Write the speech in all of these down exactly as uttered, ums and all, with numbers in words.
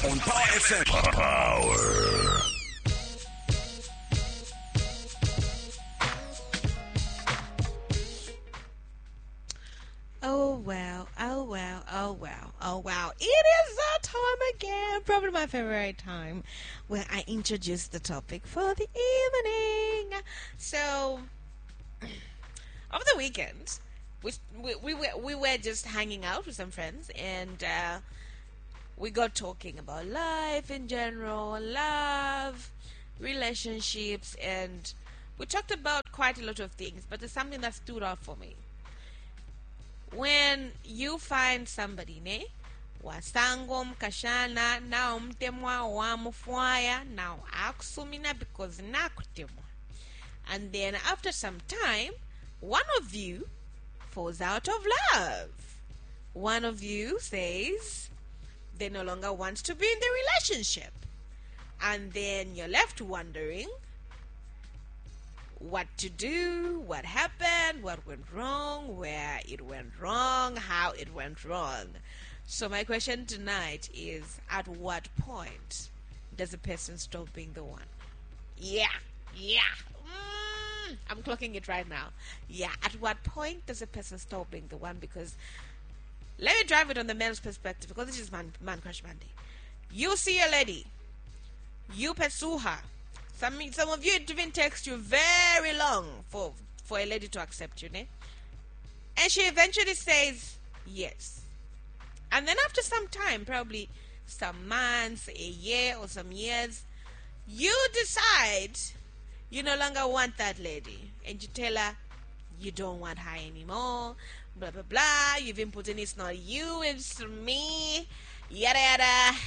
on Power F M. Power. Oh wow, oh wow, oh wow, oh wow. It is that time again, probably my favorite time, where I introduce the topic for the evening. So, over the weekend, we, we, we, were, we were just hanging out with some friends, and uh, we got talking about life in general, love, relationships, and we talked about quite a lot of things, but there's something that stood out for me. When you find somebody, ne, wasango mkashana na umtemwa wa mufwaya na akusumina because nakutemwa, and then after some time, one of you falls out of love. One of you says they no longer want to be in the relationship, and then you're left wondering what to do, what happened, what went wrong, where it went wrong, how it went wrong. So my question tonight is, at what point does a person stop being the one? Yeah, yeah. Mm, I'm clocking it right now. Yeah, at what point does a person stop being the one? Because let me drive it on the male's perspective, because this is Man, man Crush Monday. You see a lady, you pursue her. Some some of you, it even takes you very long for for a lady to accept you, ne? And she eventually says yes. And then after some time, probably some months, a year or some years, you decide you no longer want that lady. And you tell her you don't want her anymore, blah, blah, blah. You even put in, it's not you, it's me, yada, yada.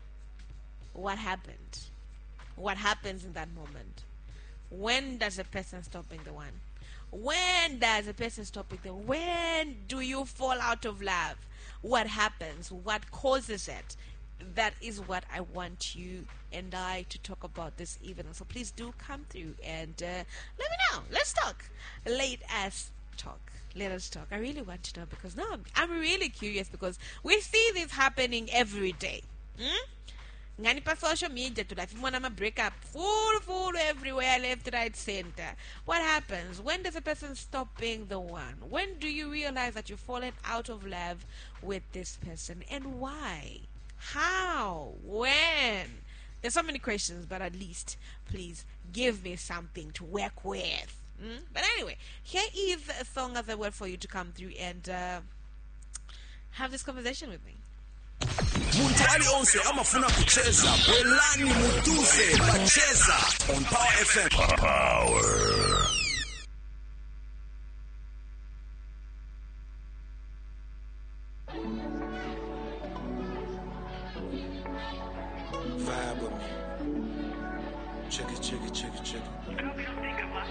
What happened? What happens in that moment? When does a person stop being the one? When does a person stop being the one? When do you fall out of love? What happens? What causes it? That is what I want you and I to talk about this evening. So please do come through and uh, let me know. Let's talk. Let us talk. Let us talk. I really want to know, because now I'm, I'm really curious, because we see this happening every day. Hmm? Ngani pa social media tunafimwa na breakup full full everywhere, left, right, center. What happens? When does a person stop being the one? When do you realize that you've fallen out of love with this person, and why? How? When? There's so many questions, but at least please give me something to work with. Mm? But anyway, here is a song as a word for you to come through and uh, have this conversation with me. Muntu ali onse amafuna kucheza welani mutuze bacheza on Power F M. Power. Vibe with me. Check it, check it, check it, check it.